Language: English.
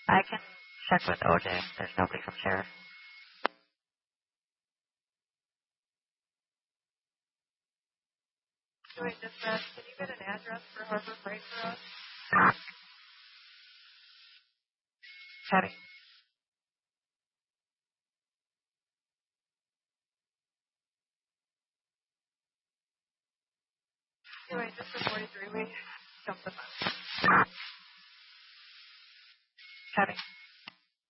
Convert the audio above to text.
I can check with OJ. There's nobody from sheriff. Wait, dispatch, can you get an address for Harbor Freight for us? Copy. Anyway, just for 43, we jumped the fence. Copy.